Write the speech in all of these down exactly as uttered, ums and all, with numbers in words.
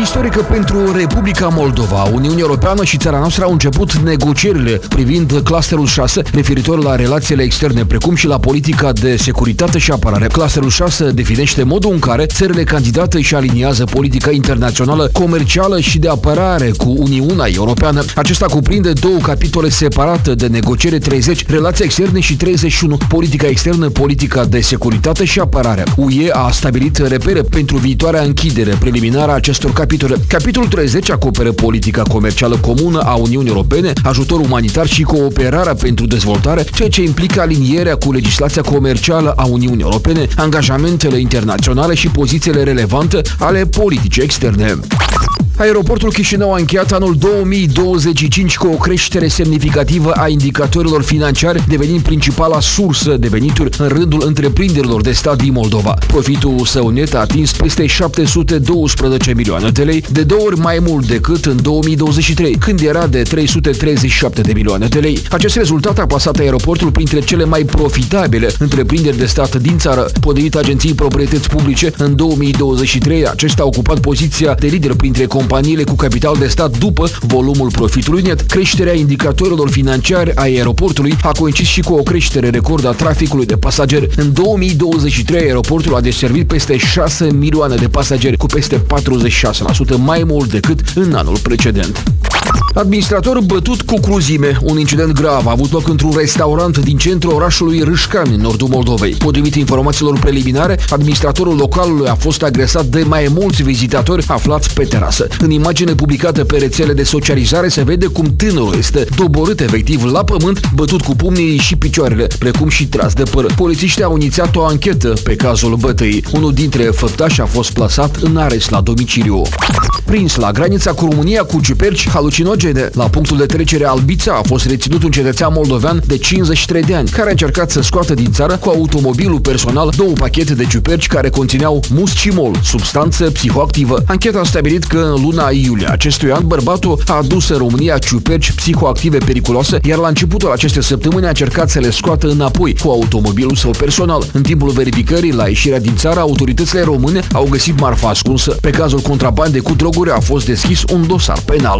istorică pentru Republica Moldova. Uniunea Europeană și țara noastră au început negocierile privind clusterul șase, referitor la relațiile externe, precum și la politica de securitate și apărare. Clusterul șase definește modul în care țările candidate își aliniază politica internațională, comercială și de apărare cu Uniunea Europeană. Acesta cuprinde două capitole separate de negociere: treizeci, relații externe, și treizeci și unu, politica externă, politica de securitate și apărare. U E a stabilit repere pentru viitoarea închidere preliminară a acestor capitole. Capitolul treizeci acoperă politica comercială comună a Uniunii Europene, ajutor umanitar și cooperarea pentru dezvoltare, ceea ce implică alinierea cu legislația comercială a Uniunii Europene, angajamentele internaționale și pozițiile relevante ale politicii externe. Aeroportul Chișinău a încheiat anul două mii douăzeci și cinci cu o creștere semnificativă a indicatorilor financiari, devenind principala sursă de venituri în rândul întreprinderilor de stat din Moldova. Profitul său net a atins peste șapte sute doisprezece milioane de lei, de două ori mai mult decât în două mii douăzeci și trei, când era de trei sute treizeci și șapte de milioane de lei. Acest rezultat a plasat aeroportul printre cele mai profitabile întreprinderi de stat din țară. Potrivit Agenției Proprietăți Publice, în două mii douăzeci și trei acesta a ocupat poziția de lider printre companiile cu capital de stat după volumul profitului net. Creșterea indicatorilor financiari a aeroportului a coincis și cu o creștere record a traficului de pasageri. În două mii douăzeci și trei aeroportul a deservit peste șase milioane de pasageri, cu peste patruzeci și șase la sută mai mult decât în anul precedent. Administrator bătut cu cruzime. Un incident grav a avut loc într-un restaurant din centrul orașului Râșcani, în nordul Moldovei. Potrivit informațiilor preliminare, administratorul localului a fost agresat de mai mulți vizitatori aflați pe terasă. În imagine publicată pe rețele de socializare se vede cum tânărul este doborât efectiv la pământ, bătut cu pumnii și picioarele, precum și tras de păr. Polițiștii au inițiat o anchetă pe cazul bătăii. Unul dintre făptași a fost plasat în arest la domiciliu. Prins la granița cu România cu ciuperci halucinogene. La punctul de trecere Albița a fost reținut un cetățean moldovean de cincizeci și trei de ani, care a încercat să scoată din țară cu automobilul personal două pachete de ciuperci care conțineau muscimol, substanță psihoactivă. Ancheta a stabilit că în luna iulie acestui an bărbatul a adus în România ciuperci psihoactive periculoase, iar la începutul acestei săptămâni a încercat să le scoată înapoi cu automobilul său personal. În timpul verificării la ieșirea din țară, autoritățile române au găsit marfa ascunsă. Pe cazul contrabandei cu droguri a fost deschis un dosar penal.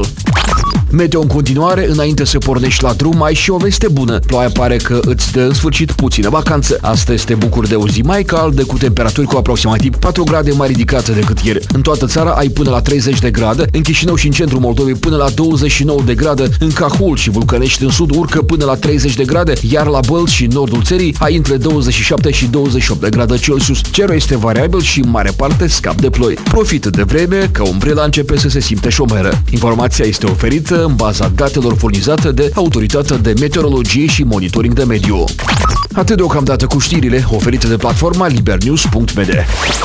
Meteo în continuare, înainte să pornești la drum, ai și o veste bună. Ploaia pare că îți dă în sfârșit puțină vacanță. Astăzi te bucuri de o zi mai caldă, cu temperaturi cu aproximativ patru grade mai ridicate decât ieri. În toată țara ai până la treizeci de grade, în Chișinău și în centrul Moldovei până la douăzeci și nouă de grade, în Cahul și Vulcănești în sud urcă până la treizeci de grade, iar la Bălți și nordul țării ai între douăzeci și șapte și douăzeci și opt de grade Celsius. Cerul este variabil și în mare parte scap de ploi. Profită de vreme, că umbrela începe să se simte șomeră. Informația este oferită în baza datelor furnizate de Autoritatea de Meteorologie și Monitoring de Mediu. Atât deocamdată cu știrile oferite de platforma libernews punct b d.